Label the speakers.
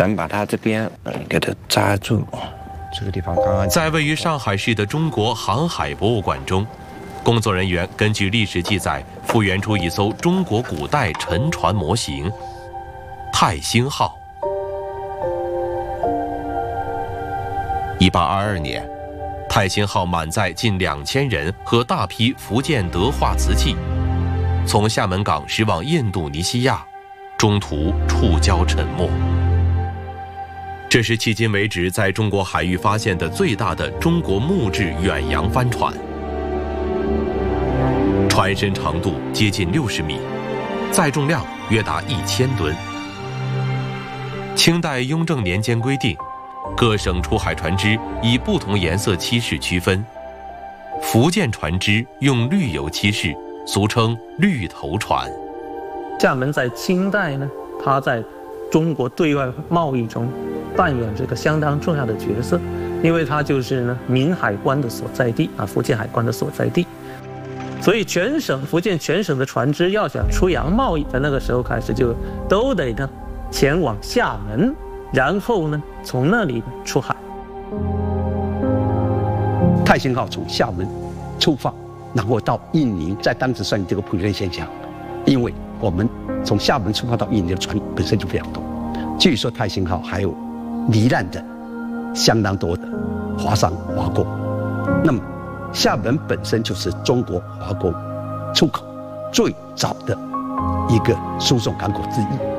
Speaker 1: 咱把它这边给它扎住。这个地方刚刚
Speaker 2: 在位于上海市的中国航海博物馆中，工作人员根据历史记载复原出一艘中国古代沉船模型——泰兴号。1822年，泰兴号满载近2000人和大批福建德化瓷器，从厦门港驶往印度尼西亚，中途触礁沉没。这是迄今为止在中国海域发现的最大的中国木质远洋帆船，船身长度接近60米，载重量约达1000吨。清代雍正年间规定，各省出海船只以不同颜色漆饰区分，福建船只用绿油漆饰，俗称绿头船。
Speaker 3: 厦门在清代呢，它在中国对外贸易中扮演这个相当重要的角色，因为它就是呢闽海关的所在地啊，福建海关的所在地，所以福建全省的船只要想出洋贸易，在那个时候开始就都得呢前往厦门，然后呢从那里出海。
Speaker 4: 泰兴号从厦门出发，然后到印尼，在当时算这个普遍现象，因为我们从厦门出发到印尼的船本身就非常多。据说泰兴号还有罹难的相当多的华商华工。那么厦门本身就是中国华工出口最早的一个输送港口之一。